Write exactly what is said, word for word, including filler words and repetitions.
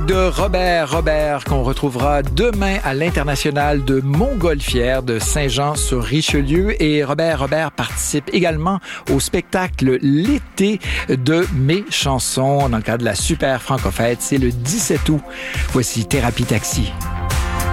de Robert. Robert qu'on retrouvera demain à l'International de Montgolfière de Saint-Jean-sur-Richelieu. Et Robert, Robert participe également au spectacle L'été de mes chansons dans le cadre de la Super Franco-Fête. C'est le dix-sept août. Voici Thérapie Taxi.